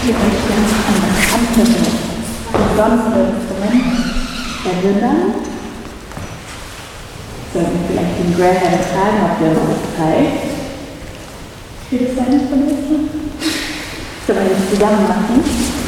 ihr euch ganz an das andere, besondere Instrument erinnern. Sollten wir vielleicht den Graham fragen, ob der uns das zeigt. Für das deine Verletzung? Sollen wir das zusammen machen?